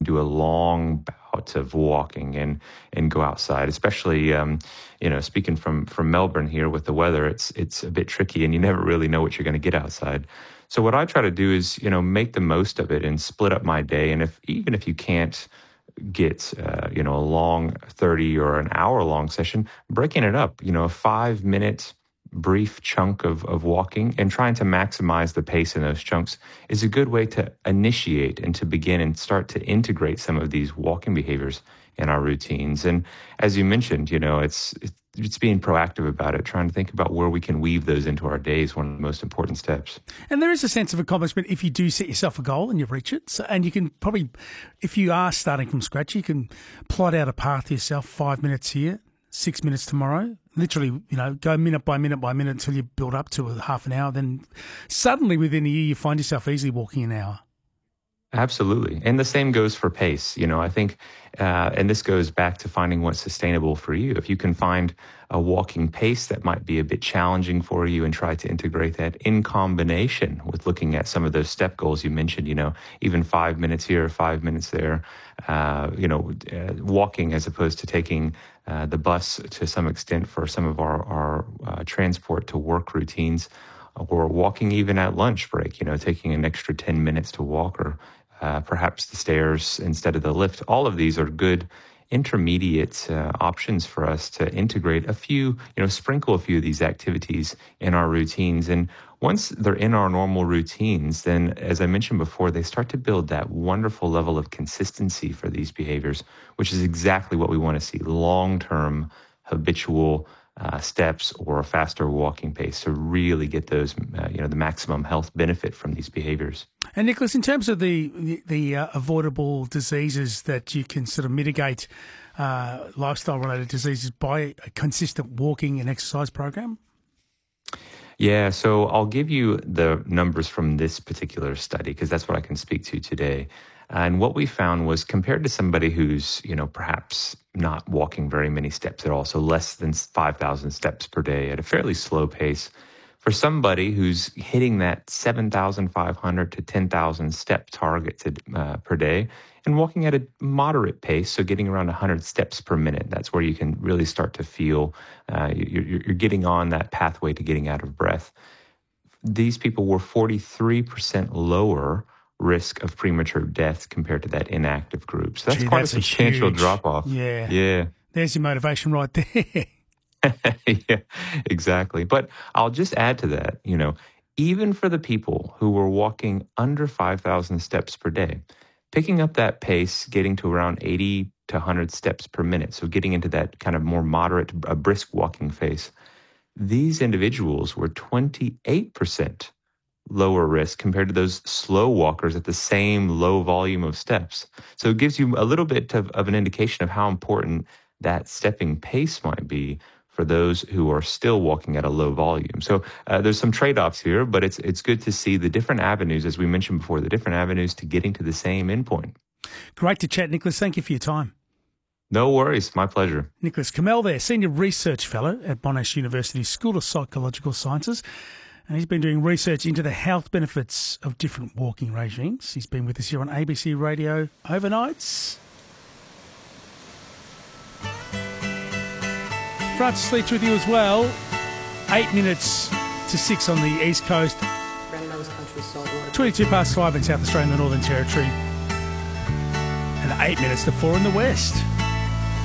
do a long bout of walking and go outside, especially, speaking from Melbourne here with the weather, it's a bit tricky and you never really know what you're going to get outside. So what I try to do is, make the most of it and split up my day. And even if you can't get, a long 30 or an hour long session, breaking it up, a 5-minute brief chunk of walking and trying to maximize the pace in those chunks is a good way to initiate and to begin and start to integrate some of these walking behaviors in our routines. And as you mentioned, it's being proactive about it, trying to think about where we can weave those into our days, one of the most important steps. And there is a sense of accomplishment if you do set yourself a goal and you reach it. So, and you can probably, if you are starting from scratch, you can plot out a path to yourself, 5 minutes here, 6 minutes tomorrow. Literally, go minute by minute by minute until you build up to a half an hour. Then suddenly within a year, you find yourself easily walking an hour. Absolutely. And the same goes for pace. I think, and this goes back to finding what's sustainable for you. If you can find a walking pace that might be a bit challenging for you and try to integrate that in combination with looking at some of those step goals you mentioned, even 5 minutes here, 5 minutes there, walking as opposed to taking the bus to some extent for some of our transport to work routines, or walking even at lunch break, taking an extra 10 minutes to walk, or perhaps the stairs instead of the lift. All of these are good intermediate options for us to integrate a few, sprinkle a few of these activities in our routines. And once they're in our normal routines, then, as I mentioned before, they start to build that wonderful level of consistency for these behaviors, which is exactly what we want to see: long-term, habitual steps or a faster walking pace to really get those, the maximum health benefit from these behaviors. And Nicholas, in terms of the avoidable diseases that you can sort of mitigate, lifestyle-related diseases by a consistent walking and exercise program? Yeah, so I'll give you the numbers from this particular study because that's what I can speak to today. And what we found was, compared to somebody who's, perhaps not walking very many steps at all, so less than 5,000 steps per day at a fairly slow pace, for somebody who's hitting that 7,500 to 10,000 step target per day and walking at a moderate pace, so getting around 100 steps per minute, that's where you can really start to feel you're getting on that pathway to getting out of breath. These people were 43% lower risk of premature death compared to that inactive group. So that's quite a substantial drop-off. Yeah. There's your motivation right there. Yeah, exactly. But I'll just add to that, even for the people who were walking under 5,000 steps per day, picking up that pace, getting to around 80 to 100 steps per minute, so getting into that kind of more moderate, brisk walking phase, these individuals were 28% lower risk compared to those slow walkers at the same low volume of steps. So it gives you a little bit of an indication of how important that stepping pace might be for those who are still walking at a low volume. So there's some trade-offs here, but it's good to see the different avenues, as we mentioned before, the different avenues to getting to the same endpoint. Great to chat, Nicholas. Thank you for your time. No worries. My pleasure. Nicholas Kamel there, Senior Research Fellow at Monash University School of Psychological Sciences. And he's been doing research into the health benefits of different walking regimes. He's been with us here on ABC Radio overnights. Francis Leach with you as well. 8 minutes to 6 on the East Coast. 22 past 5 in South Australia and the Northern Territory. And 8 minutes to 4 in the West.